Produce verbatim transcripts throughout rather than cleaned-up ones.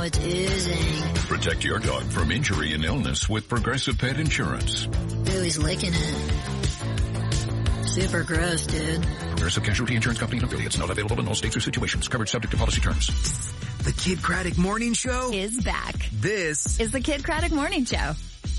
it's oozing. Protect your dog from injury and illness with Progressive Pet Insurance. Ooh, he's licking it. Super gross, dude. Progressive Casualty Insurance Company and affiliates. Not available in all states or situations. Coverage subject to policy terms. The Kid Craddock Morning Show is back. This is the Kid Craddock Morning Show.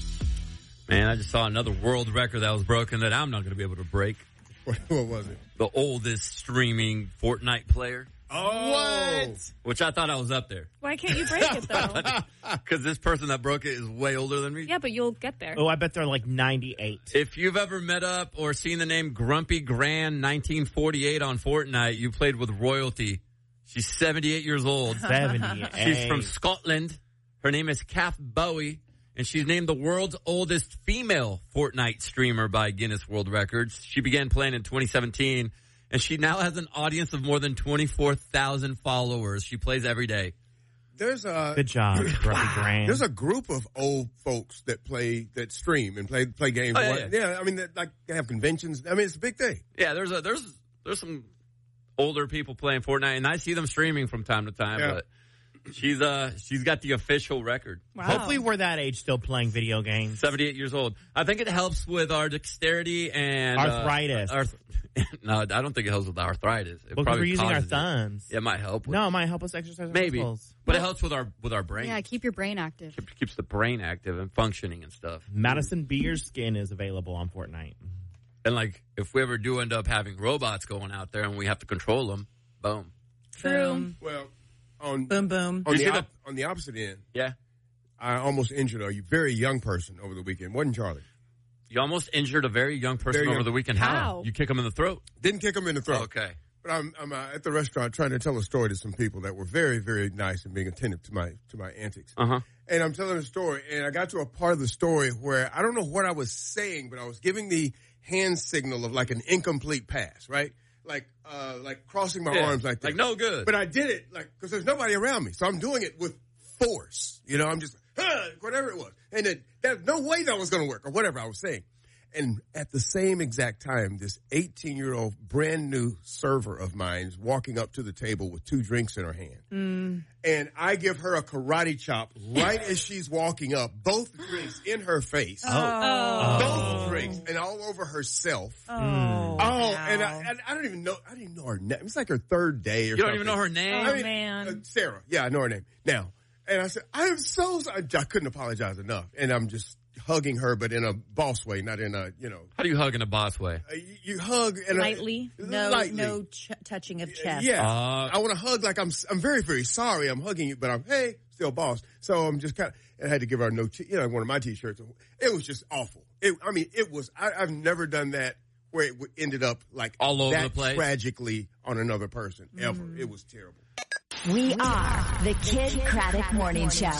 Man, I just saw another world record that was broken that I'm not going to be able to break. What, what was it? The oldest streaming Fortnite player. Oh. What? Which I thought I was up there. Why can't you break it, though? Because this person that broke it is way older than me. Yeah, but you'll get there. Oh, I bet they're like ninety-eight. If you've ever met up or seen the name Grumpy Gran nineteen forty-eight on Fortnite, you played with royalty. She's seventy-eight years old. seventy-eight. She's from Scotland. Her name is Kath Bowie, and she's named the world's oldest female Fortnite streamer by Guinness World Records. She began playing in twenty seventeen. And she now has an audience of more than twenty-four thousand followers. She plays every day. There's a good job, Grumpy Gran. There's a group of old folks that play, that stream and play play games. Oh, yeah, yeah. yeah, I mean, that, like they have conventions. I mean, it's a big thing. Yeah, there's a there's there's some older people playing Fortnite, and I see them streaming from time to time. Yeah. But she's uh she's got the official record. Wow. Hopefully, we're that age still playing video games. seventy-eight years old. I think it helps with our dexterity and arthritis. Uh, arth- no, I don't think it helps with arthritis. It well, probably we're using our causes thumbs. It. It might help. With no, it might help us exercise our maybe, muscles. but it helps with our with our brain. Yeah, keep your brain active. Keep, keeps the brain active and functioning and stuff. Madison Beer Skin is available on Fortnite. And like, if we ever do end up having robots going out there and we have to control them, boom. True. Well, on boom boom. On You the, see op- the- on the opposite end, Yeah. I almost injured a very young person over the weekend. Wasn't Charlie? You almost injured a very young person Very young. over the weekend. How? You kick him in the throat. Didn't kick him in the throat. Okay. But I'm, I'm uh, at the restaurant trying to tell a story to some people that were very, very nice and being attentive to my to my antics. Uh-huh. And I'm telling a story, and I got to a part of the story where I don't know what I was saying, but I was giving the hand signal of like an incomplete pass, right? Like, uh, like crossing my Yeah. arms like that. Like, no good. But I did it like because there's nobody around me, so I'm doing it with force. You know, I'm just huh, whatever it was, and it, there's no way that was going to work or whatever I was saying. And at the same exact time, this eighteen-year-old brand new server of mine is walking up to the table with two drinks in her hand. Mm. And I give her a karate chop right as she's walking up, both drinks in her face. Oh. Oh. Both drinks and all over herself. Oh. Oh, Wow. and, I, and I don't even know, I didn't even know her name. It's like her third day or You something. don't even know her name? Oh, I mean, man. uh, Sarah. Yeah, I know her name. Now, and I said, I am so sorry. I couldn't apologize enough. And I'm just hugging her, but in a boss way, not in a, you know. How do you hug in a boss way? Uh, you, you hug and Lightly? No, lightly. no ch- touching of chest. Yeah, Uh, I want to hug like I'm. I'm very, very sorry. I'm hugging you, but I'm hey, still boss. So I'm just kind of. I had to give her no, t- you know, one of my t-shirts. It was just awful. It, I mean, it was. I, I've never done that where it w- ended up like All over that the place? tragically on another person ever. It was terrible. We are the Kid Craddock Morning Show.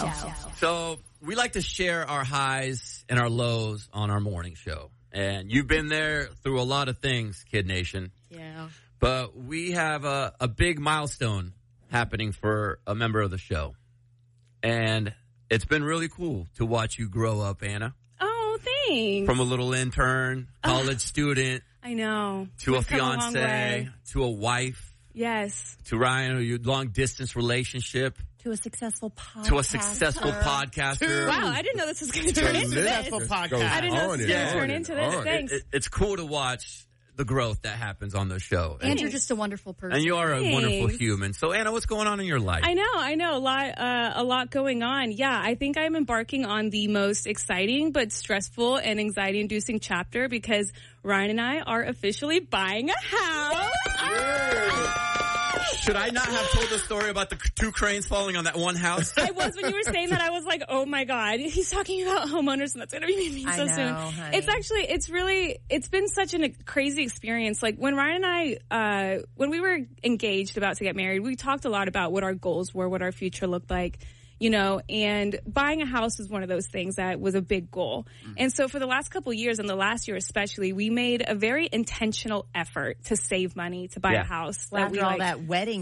So we like to share our highs and our lows on our morning show. And you've been there through a lot of things, Kid Nation. Yeah. But we have a, a big milestone happening for a member of the show. And it's been really cool to watch you grow up, Anna. Oh, thanks. From a little intern, college student, I know. to We've a come long fiance, way. to a wife, Yes. to Ryan, a long distance relationship, To a successful podcaster. to a successful podcaster. Wow, I didn't know this was going to turn into this. Successful podcast. I didn't know this was Yeah. going to turn into this. on. Thanks. It- it- it's cool to watch the growth that happens on the show. And you're just a wonderful person. And you are a Thanks. wonderful human. So, Anna, what's going on in your life? I know, I know, a lot, uh, a lot going on. Yeah, I think I'm embarking on the most exciting but stressful and anxiety-inducing chapter because Ryan and I are officially buying a house. Should I not have told the story about the two cranes falling on that one house? I was when you were saying that. I was like, "Oh my god, he's talking about homeowners, and that's going to be me I so know, soon." honey. It's actually, it's really, it's been such a crazy experience. Like when Ryan and I, uh, when we were engaged, about to get married, we talked a lot about what our goals were, what our future looked like. You know, and buying a house was one of those things that was a big goal. Mm-hmm. And so for the last couple of years, and the last year especially, we made a very intentional effort to save money to buy Yeah. a house. Well, that after we all like, that wedding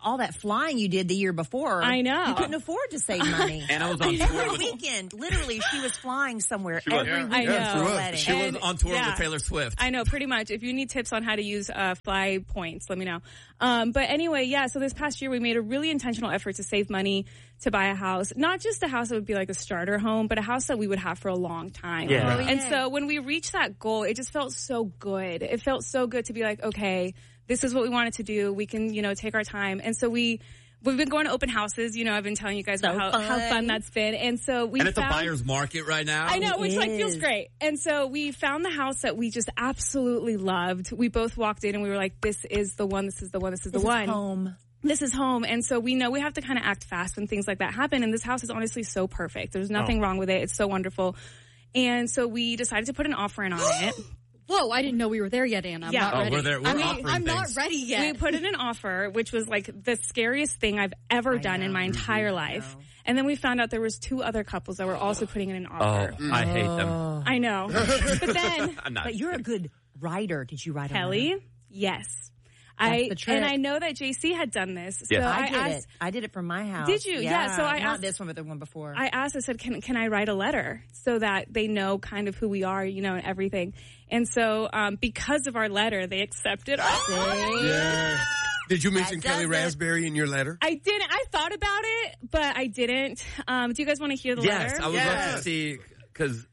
all that flying you did the year before. I know. You couldn't afford to save money. And I was on Every tour with, weekend, literally, she was flying somewhere She was. every Yeah. weekend. I know. for a wedding. she was And- on tour yeah. with Taylor Swift. I know, pretty much. If you need tips on how to use uh, fly points, let me know. Um, but anyway, yeah, so this past year we made a really intentional effort to save money to buy a house. Not just a house that would be like a starter home, but a house that we would have for a long time. Yeah. Oh, And yeah. so when we reached that goal, it just felt so good. It felt so good to be like, okay, this is what we wanted to do. We can, you know, take our time. And so we... We've been going to open houses. You know, I've been telling you guys So about how fun. how fun that's been. And so we and it's found, a buyer's market right now. I know, It which like feels is. great. And so we found the house that we just absolutely loved. We both walked in and we were like, this is the one, this is the one, this is This the is one. home. This is home. And so we know we have to kind of act fast when things like that happen. And this house is honestly so perfect. There's nothing Oh. wrong with it. It's so wonderful. And so we decided to put an offer in on it. Whoa, I didn't know we were there yet, Anna. I'm Yeah. not Oh, ready. we're there. We're I mean, offering I'm not things. ready yet. We put in an offer, which was like the scariest thing I've ever I done in know. my entire life. And then we found out there was two other couples that were also putting in an Oh, offer. I hate them. I know. But then I'm not. But you're a good writer. Did you write a Kelly, letter? yes. I the trick. and I know that J C had done this. Yes. So I, I, did asked it. I did it from my house. Did you? Yeah, so I not asked- this one, but the one before. I asked, I said, can can I write a letter so that they know kind of who we are, you know, and everything. And so um, because of our letter, they accepted us. Yeah. Did you mention That Kelly does it. Raspberry in your letter? I didn't. I thought about it, but I didn't. Um, do you guys want to hear the Yes, letter? I would love Yes. to see because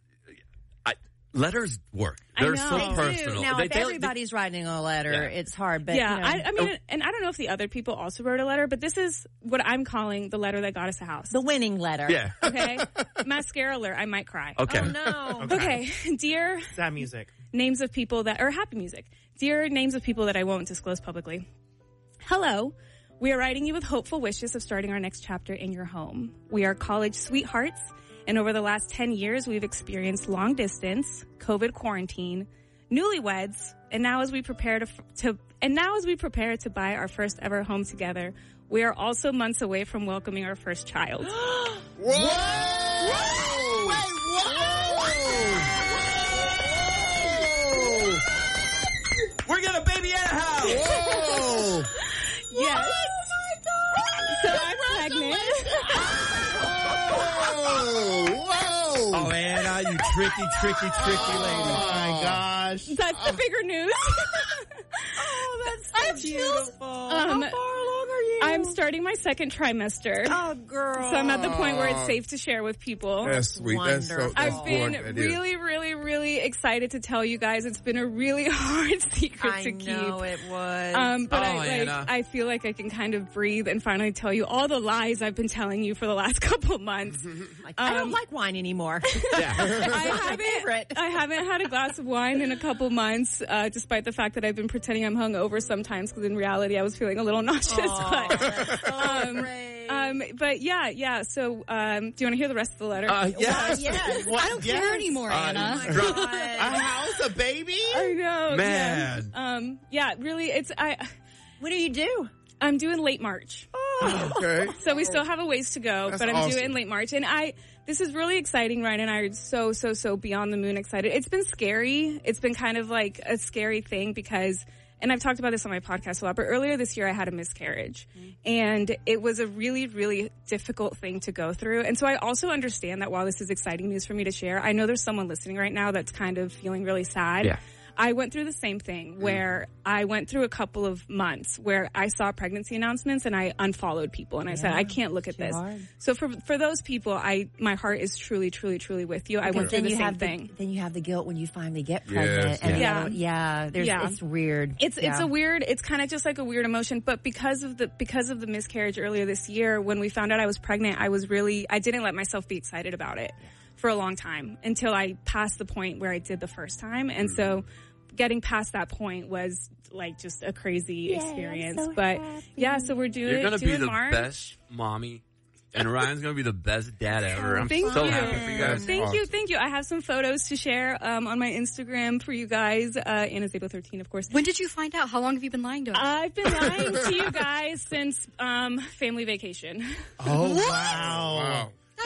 letters work. I They're know. so They do. personal. now, They- if they- everybody's writing a letter, Yeah. it's hard. But yeah, you know, I, I mean, and I don't know if the other people also wrote a letter, but this is what I'm calling the letter that got us a house. the winning letter. yeah. Okay, mascara alert. I might cry. Okay. Oh no. Okay, dear Sad music. names of people that or happy music. Dear names of people that I won't disclose publicly. Hello. We are writing you with hopeful wishes of starting our next chapter in your home. We are college sweethearts, and over the last ten years, we've experienced long distance, COVID quarantine, newlyweds, and now as we prepare to, to and now as we prepare to buy our first ever home together, we are also months away from welcoming our first child. Whoa! Whoa! We're getting a baby at a house. Whoa! Yes. So I'm pregnant. Whoa! Whoa! Oh, Anna, you tricky, tricky, tricky lady. Oh my gosh. That's the bigger news. Oh, that's I'm so beautiful. Um, How far along are you? I'm starting my second trimester. Oh, girl. So I'm at the point where it's safe to share with people. That's sweet. That's so. Wonderful. That's I've been wonderful. really, really, really excited to tell you guys. It's been a really hard secret I to keep. know it was. Um, but Oh, I, like, Anna. I feel like I can kind of breathe and finally tell you all the lies I've been telling you for the last couple of months. like, I don't um, like wine anymore. Yeah. I haven't, favorite. I haven't had a glass of wine in a couple months, uh, despite the fact that I've been pretending I'm hungover sometimes because in reality I was feeling a little nauseous. Aw, but, that's so um, great. um, but yeah, yeah. So, um, do you want to hear the rest of the letter? Uh, yes. yes. What? I don't Yes. care anymore, Uh, Anna. Oh drop- God. A house, a baby? I know, Man. Yeah. Um, yeah, really, it's I. What do you do? I'm doing late March. Okay. So we still have a ways to go, That's but I'm awesome. due in late March. And I, this is really exciting. Ryan and I are so, so, so beyond the moon excited. It's been scary. It's been kind of like a scary thing because, and I've talked about this on my podcast a lot, but earlier this year I had a miscarriage and it was a really, really difficult thing to go through. And so I also understand that while this is exciting news for me to share, I know there's someone listening right now that's kind of feeling really sad. Yeah. I went through the same thing where I went through a couple of months where I saw pregnancy announcements and I unfollowed people and I said, I can't look at too this. hard. So for for those people, I my heart is truly, truly, truly with you. I went Because through then the you same have thing. The, then you have the guilt when you finally get Yes, pregnant. and yeah. the other- yeah. There's, Yeah. It's weird. It's it's Yeah. a weird. It's kind of just like a weird emotion. But because of the because of the miscarriage earlier this year, when we found out I was pregnant, I was really I didn't let myself be excited about it for a long time until I passed the point where I did the first time, and so getting past that point was like just a crazy experience. so but happy. yeah, so we're doing You're gonna doing be the March. best mommy, and Ryan's gonna be the best dad ever. I'm Thank so you. happy for you guys. Thank Awesome. you, thank you. I have some photos to share um, on my Instagram for you guys. Uh, Anna's Able thirteen, of course. When did you find out? How long have you been lying to us? I've been lying to you guys since um, family vacation. Oh Wow. wow!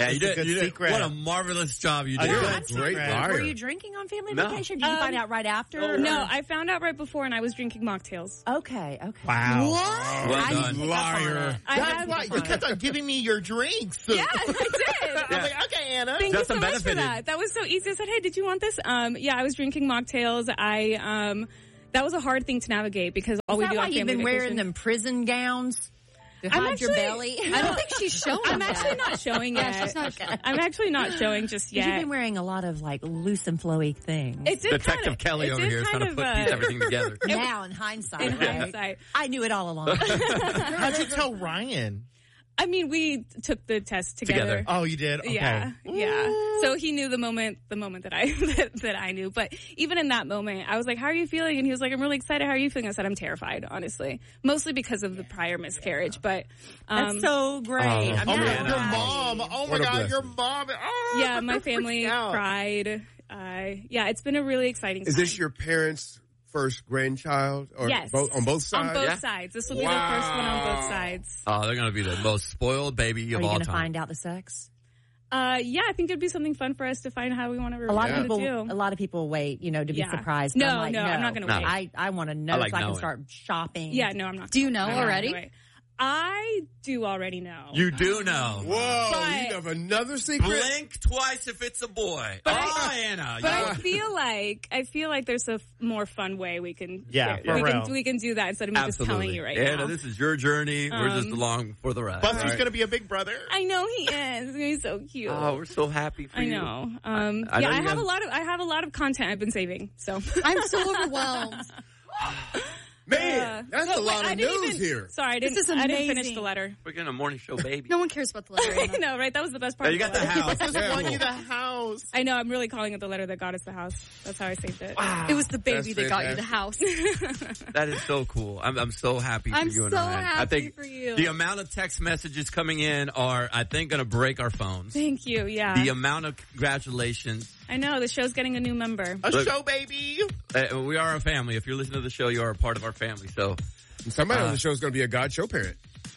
Yeah, you That's a did. good You did. secret. What a marvelous job you A did. good You're a great secret. liar. Were you drinking on family No. vacation? Did you Um, find out right after? No, I found out right before, and I was drinking mocktails. Okay, okay. Wow. What? Well I didn't done. pick up on Liar. it. I That's had why you kept on giving me your drinks. Yeah, I did. I'm like, okay, Anna. Thank you Justin so much for benefited. that. That was so easy. I said, "Hey, did you want this?" Um, yeah, I was drinking mocktails. I um, that was a hard thing to navigate because all Is we that do why on you've family been wearing vacation- them prison gowns to I'm hide your actually- belly? I don't think she's showing. I'm actually not showing yet. she's not showing. I'm actually not showing just Because yet. you've been wearing a lot of like loose and flowy things. It did Detective kind of, Kelly it over did here is kind trying to of, put uh, piece everything together. now in hindsight, in right? hindsight. I knew it all along. How'd you tell Ryan? I mean, we took the test together. Together. Oh, you did? Okay. Yeah, yeah. So he knew the moment, the moment that I that, that I knew. But even in that moment, I was like, "How are you feeling?" And he was like, "I'm really excited. How are you feeling?" I said, "I'm terrified, honestly, mostly because of the prior miscarriage." But um, That's so great. Oh, I'm Oh, my not God, your happy. mom. Oh, my What a God, blessing. your mom. Oh, yeah, my family freaked out. cried. Uh, yeah, it's been a really exciting. Is time. this your parents' first grandchild? Or Yes. both, on both sides? on both Yeah. sides? This will be the Wow. first one on both sides. Oh, they're going to be the most spoiled baby Are of you all going to time. find out the sex? Uh, yeah, I think it'd be something fun for us to find how we want to. A lot Yeah. of people, do. a lot of people wait, you know, to be Yeah. surprised. No, I'm like, no, I'm not gonna No. wait. I, I want to know I like so I can knowing. start shopping. Yeah, no, I'm not. Do you know I'm not already? gonna wait. I do already know. You do know. Whoa, But- you have another secret? Blink twice if it's a boy. But oh, I- Anna. But you- I feel like I feel like there's a f- more fun way we can. Yeah, do- for we real. can we can do that instead of me Absolutely. just telling you right Anna, now. this is your journey. We're just Um, along for the ride. Buster's Right. going to be a big brother. I know he is. He's so cute. Oh, we're so happy for I you. know. Um, I know yeah, I you have guys- a lot of I have a lot of content I've been saving. So I'm so overwhelmed. Man, that's Uh, a lot wait, I of didn't news even- here. Sorry, I didn't. is I didn't finish amazing. the letter. We're getting a morning show baby. No one cares about the letter. I Anna. know, right? That was the best part. Oh, of you got the letter. house. Just Yeah. won you the house. I know. I'm really calling it the letter that got us the house. That's how I saved it. It was the baby That's that got you the house. That is so cool. I'm, I'm so happy for I'm you and so Ryan. I happy think for you. the amount of text messages coming in are, I think, going to break our phones. Thank you. Yeah. The amount of congratulations. I know the show's getting a new member. A Look. show, baby. Uh, we are a family. If you're listening to the show, you are a part of our family. So Somebody Uh, on the show is going to be a God show parent.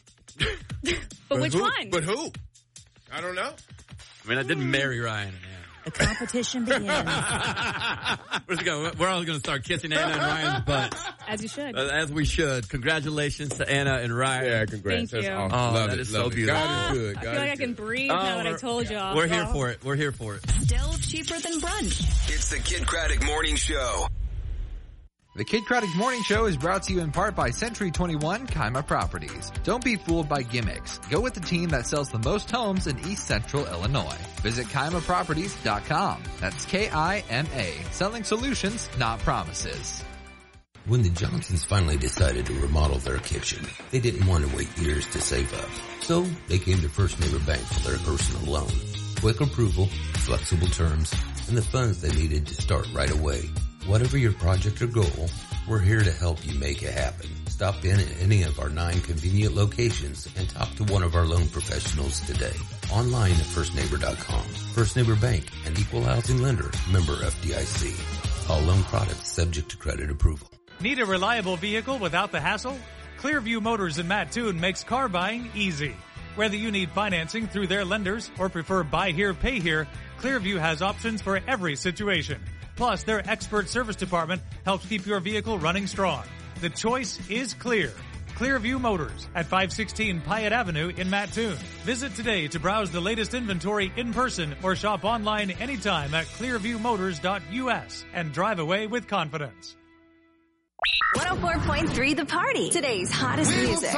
But which who? one? But who? I don't know. I mean, I didn't marry Ryan and Anna. The competition begins. We're, just gonna, we're all going to start kissing Anna and Ryan's butt, As you should. uh, as we should. Congratulations to Anna and Ryan. Yeah, congrats. Thank That's you. awesome. Oh, love that it. is love so it. beautiful. God is good. I God feel like is I can good. breathe Oh, now that I we're- told y'all. We're here Oh. for it. We're here for it. Still cheaper than brunch. It's the Kid Craddock Morning Show. The Kid Craddock Morning Show is brought to you in part by Century twenty-one Kaima Properties. Don't be fooled by gimmicks. Go with the team that sells the most homes in East Central Illinois. Visit Kaima Properties dot com. That's K I M A. Selling solutions, not promises. When the Johnsons finally decided to remodel their kitchen, they didn't want to wait years to save up. So they came to First Neighbor Bank for their personal loan. Quick approval, flexible terms, and the funds they needed to start right away. Whatever your project or goal, we're here to help you make it happen. Stop in at any of our nine convenient locations and talk to one of our loan professionals today. Online at first neighbor dot com. First Neighbor Bank, an equal housing lender, member F D I C. All loan products subject to credit approval. Need a reliable vehicle without the hassle? Clearview Motors in Mattoon makes car buying easy. Whether you need financing through their lenders or prefer buy here, pay here, Clearview has options for every situation. Plus, their expert service department helps keep your vehicle running strong. The choice is clear. Clearview Motors at five sixteen Pyatt Avenue in Mattoon. Visit today to browse the latest inventory in person or shop online anytime at clearview motors dot U S and drive away with confidence. one oh four point three The Party. Today's hottest music.